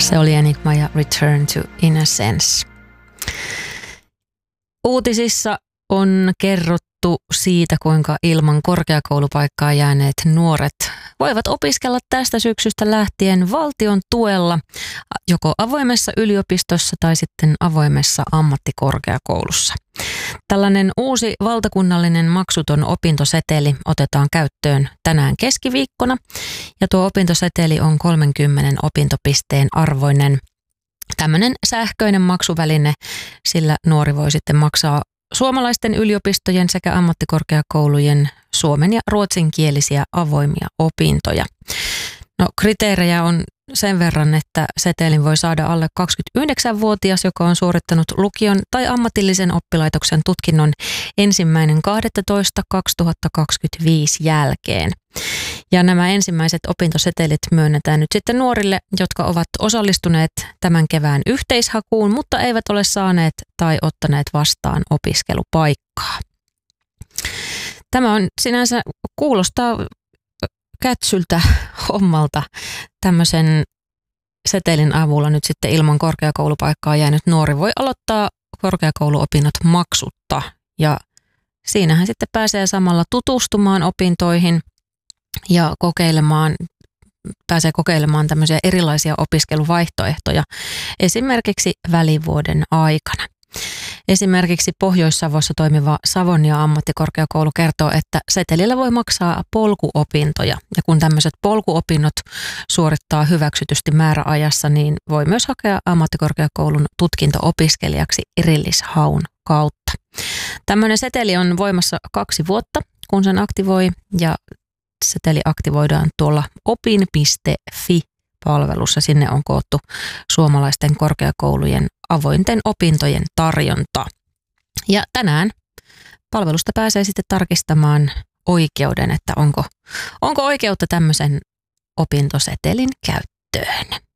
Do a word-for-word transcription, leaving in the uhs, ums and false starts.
Se oli Enigma ja Return to Innocence. Uutisissa on kerrottu siitä, kuinka ilman korkeakoulupaikkaa jääneet nuoret voivat opiskella tästä syksystä lähtien valtion tuella joko avoimessa yliopistossa tai sitten avoimessa ammattikorkeakoulussa. Tällainen uusi valtakunnallinen maksuton opintoseteli otetaan käyttöön tänään keskiviikkona ja tuo opintoseteli on kolmenkymmenen opintopisteen arvoinen tämmöinen sähköinen maksuväline, sillä nuori voi sitten maksaa suomalaisten yliopistojen sekä ammattikorkeakoulujen suomen- ja ruotsinkielisiä avoimia opintoja. No, kriteerejä on sen verran, että setelin voi saada alle kaksikymmentäyhdeksänvuotias, joka on suorittanut lukion tai ammatillisen oppilaitoksen tutkinnon ensimmäinen kahdestoista kaksituhattakaksikymmentäviisi jälkeen. Ja nämä ensimmäiset opintosetelit myönnetään nyt sitten nuorille, jotka ovat osallistuneet tämän kevään yhteishakuun, mutta eivät ole saaneet tai ottaneet vastaan opiskelupaikkaa. Tämä on sinänsä kuulostaa kätsyltä hommalta. Tämmöisen setelin avulla nyt sitten ilman korkeakoulupaikkaa jäänyt nuori voi aloittaa korkeakouluopinnot maksutta ja siinähän sitten pääsee samalla tutustumaan opintoihin ja kokeilemaan, pääsee kokeilemaan tämmöisiä erilaisia opiskeluvaihtoehtoja esimerkiksi välivuoden aikana. Esimerkiksi Pohjois-Savossa toimiva Savonia ammattikorkeakoulu kertoo, että setelillä voi maksaa polkuopintoja. Ja kun tämmöiset polkuopinnot suorittaa hyväksytysti määräajassa, niin voi myös hakea ammattikorkeakoulun tutkinto-opiskelijaksi erillishaun kautta. Tämmöinen seteli on voimassa kaksi vuotta, kun sen aktivoi, ja seteli aktivoidaan tuolla opin piste fi-palvelussa. Sinne on koottu suomalaisten korkeakoulujen avointen opintojen tarjonta. Ja tänään palvelusta pääsee sitten tarkistamaan oikeuden, että onko, onko oikeutta tämmöisen opintosetelin käyttöön.